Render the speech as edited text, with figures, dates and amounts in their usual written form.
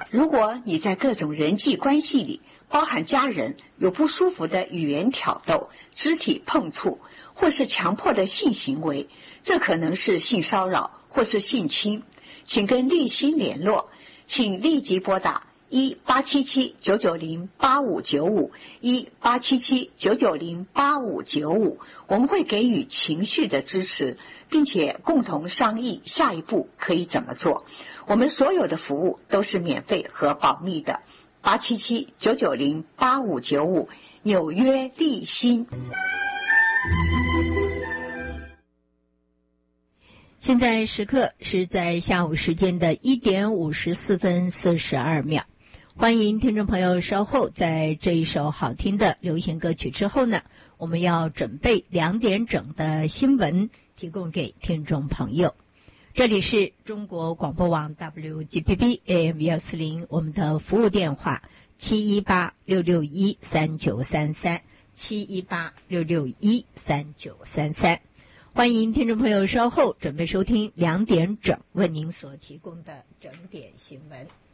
如果你在各种人际关系里，包含家人，有不舒服的语言挑逗、肢体碰触，或是强迫的性行为，这可能是性骚扰或是性侵，请跟立新联络，请立即拨打1877-990-8595 1877-990-8595，我们会给予情绪的支持，并且共同商议下一步可以怎么做。我们所有的服务都是免费和保密的。877-990-8595，纽约立新。 现在时刻是在下午时间的1点54分42秒。欢迎听众朋友稍后在这一首好听的流行歌曲之后呢，我们要准备2点整的新闻提供给听众朋友。这里是中国广播网 WGBB AM 140，我们的服务电话718-661-3933 718-661-3933。欢迎听众朋友稍后准备收听2点整为您所提供的整点新闻。